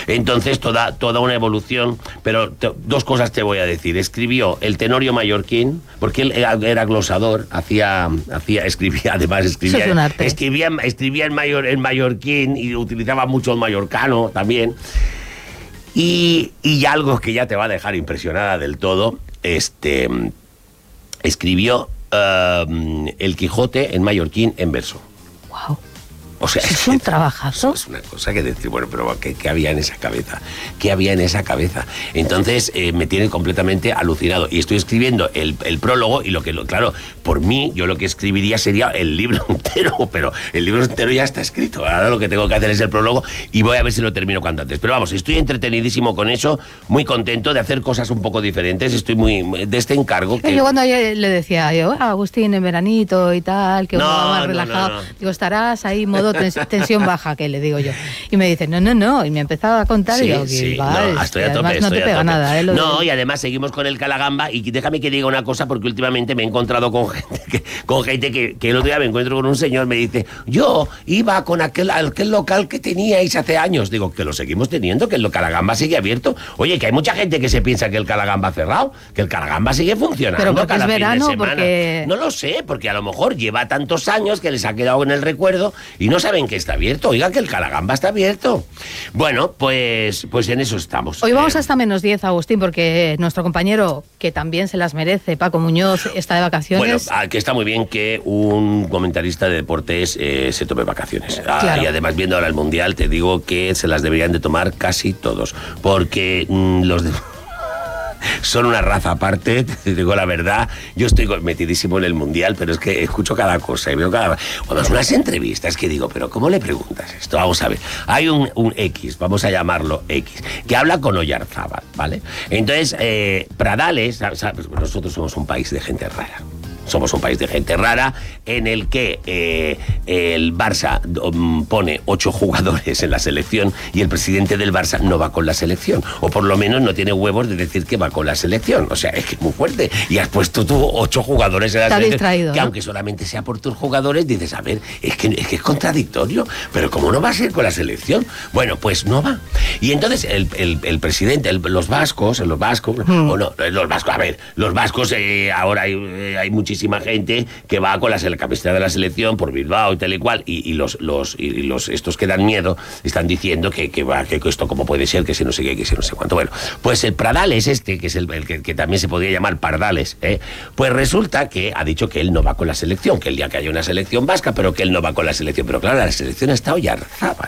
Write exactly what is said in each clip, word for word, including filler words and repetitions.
Entonces, toda, toda una evolución, pero te, dos cosas te voy a decir. Escribió el Tenorio Mallorquín, porque él era, era glosador, hacía, hacía, escribía, además escribía, Eso es un arte. escribía, escribía en, mayor, en mallorquín y utilizaba mucho el mallorcano también. Y, y algo que ya te va a dejar impresionada del todo, este, escribió uh, El Quijote en mallorquín en verso. Wow. O sea, es un trabajazo. Es una cosa que decir, bueno, pero ¿qué, qué había en esa cabeza? ¿Qué había en esa cabeza? Entonces eh, me tiene completamente alucinado. Y estoy escribiendo el, el prólogo y lo que, lo, claro, por mí, yo lo que escribiría sería el libro entero, pero el libro entero ya está escrito. Ahora lo que tengo que hacer es el prólogo y voy a ver si lo termino cuanto antes. Pero vamos, estoy entretenidísimo con eso, muy contento de hacer cosas un poco diferentes. Estoy muy de este encargo. Que... Yo cuando ayer le decía yo, ah, Agustín, en veranito y tal, que uno No, va más no, relajado, no, no. digo, estarás ahí modo tens- tensión baja, que le digo yo. Y me dice, no, no, no, y me empezaba a contar Sí, y yo, sí, vale, no, estoy a además tope, no estoy te a pega tope. nada, ¿eh? Lo No, de... y además seguimos con el Calagamba y déjame que diga una cosa porque últimamente me he encontrado con gente que, con gente que, que el otro día me encuentro con un señor, me dice, yo iba con aquel, aquel local que teníais hace años. Digo, que lo seguimos teniendo, que el Calagamba sigue abierto. Oye, que hay mucha gente que se piensa que el Calagamba ha cerrado, que el Calagamba sigue funcionando. Pero porque cada es fin de verano, semana. porque... No lo sé, porque a lo mejor lleva tantos años que les ha quedado en el recuerdo y no saben que está abierto. Oiga, que el Calagamba está abierto. Bueno, pues, pues en eso estamos. Hoy vamos Eh, hasta menos diez, Agustín, porque nuestro compañero, que también se las merece, Paco Muñoz, está de vacaciones. Bueno, que está muy bien que un comentarista de deportes eh, se tome vacaciones. Ah, Claro. y además, viendo ahora el Mundial, te digo que se las deberían de tomar casi todos. Porque mmm, los de... son una raza aparte, te digo la verdad. Yo estoy metidísimo en el Mundial, pero es que escucho cada cosa y veo cada... Bueno, son unas entrevistas que digo, pero ¿cómo le preguntas esto? Vamos a ver. Hay un, un X, vamos a llamarlo X, que habla con Oyarzábal, ¿vale? Entonces, eh, Pradales, ¿sabes? Nosotros somos un país de gente rara. Somos un país de gente rara en el que eh, el Barça um, pone ocho jugadores en la selección y el presidente del Barça no va con la selección. O por lo menos no tiene huevos de decir que va con la selección. O sea, es que es muy fuerte. Y has puesto tú ocho jugadores en la Está selección. distraído, que ¿no? aunque solamente sea por tus jugadores, dices, a ver, es que, es que es contradictorio. Pero ¿cómo no va a ser con la selección? Bueno, pues no va. Y entonces el, el, el presidente, el, los vascos, los vascos, mm. o no, los vascos, a ver, los vascos eh, ahora hay, eh, hay muchísimos gente que va con la camiseta de la selección por Bilbao y tal y cual, y, y los los y los estos que dan miedo están diciendo que, que va que esto cómo puede ser, que se no sé qué, que se no sé cuánto. Bueno, pues el Pradales este, que es el, el que, que también se podría llamar Pardales, ¿eh? Pues resulta que ha dicho que él no va con la selección, que el día que haya una selección vasca, pero que él no va con la selección. Pero claro, la selección está Oyarzábal.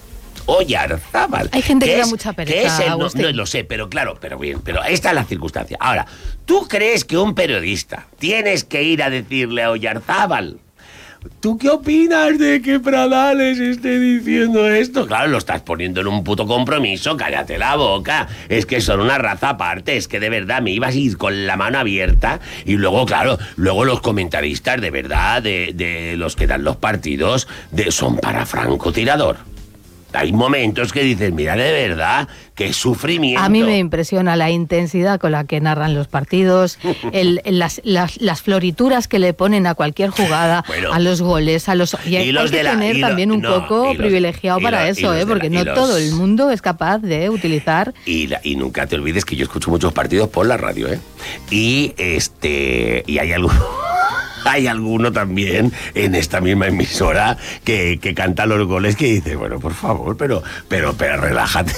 Oyarzábal. Hay gente que, que da mucha pereza, que es el, no, Agustín. no lo sé, pero claro, pero bien, pero esta es la circunstancia. Ahora, ¿tú crees que un periodista tienes que ir a decirle a Oyarzábal? ¿Tú qué opinas de que Pradales esté diciendo esto? Claro, lo estás poniendo en un puto compromiso, cállate la boca. Es que son una raza aparte, es que de verdad me ibas a ir con la mano abierta y luego, claro, luego los comentaristas de verdad, de, de los que dan los partidos, de, son para francotirador. Hay momentos que dices, mira, de verdad, qué sufrimiento. A mí me impresiona la intensidad con la que narran los partidos, el, el, las, las, las florituras que le ponen a cualquier jugada, bueno, a los goles, a los... Y hay, y los hay que de la, tener lo, también un no, poco los, privilegiado para lo, eso, ¿eh? Porque la, no los, todo el mundo es capaz de utilizar... Y, la, y nunca te olvides que yo escucho muchos partidos por la radio, ¿eh? Y, este, y hay algo... Hay alguno también en esta misma emisora que, que canta los goles que dice, bueno, por favor, pero, pero, pero relájate.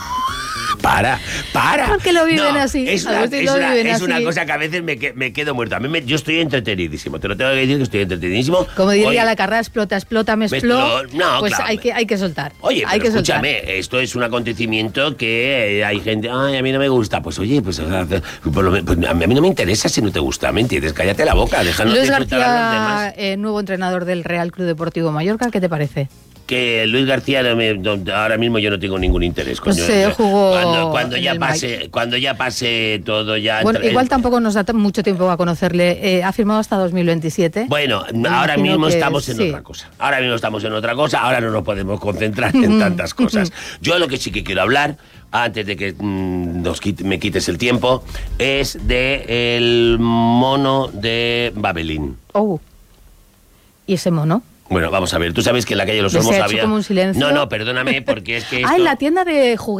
Para, para. Porque lo viven no, así. Es, una, es, una, viven es así. una cosa que a veces me, me quedo muerto. A mí me, yo estoy entretenidísimo. Te lo tengo que decir que estoy entretenidísimo. Como diría Oye, la carrera, explota, explota, me explota. No, pues hay que, hay que soltar. Oye, hay pero que escúchame, soltar. Esto es un acontecimiento que eh, hay gente, ay, a mí no me gusta. Pues oye, pues, por lo, pues a mí no me interesa si no te gusta, ¿me entiendes? Cállate la boca, déjanos Luis disfrutar García, a los demás. Eh, nuevo entrenador del Real Club Deportivo Mallorca, ¿qué te parece? Que Luis García no me, no, ahora mismo yo no tengo ningún interés. Coño. Pues se jugó cuando, cuando ya pase, Mike. cuando ya pase todo ya. Bueno, entre, igual tampoco nos da mucho tiempo a conocerle. Eh, ha firmado hasta dos mil veintisiete. Bueno, Me ahora mismo estamos en sí. otra cosa. Ahora mismo estamos en otra cosa. Ahora no nos podemos concentrar en tantas cosas. Yo lo que sí que quiero hablar, antes de que mmm, nos quite, me quites el tiempo, es de el mono de Babelín. Oh. ¿Y ese mono? Bueno, vamos a ver, tú sabes que en la calle Los Olmos había... como un silencio. No, no, perdóname, porque es que esto... Ah, en la tienda de juguetes.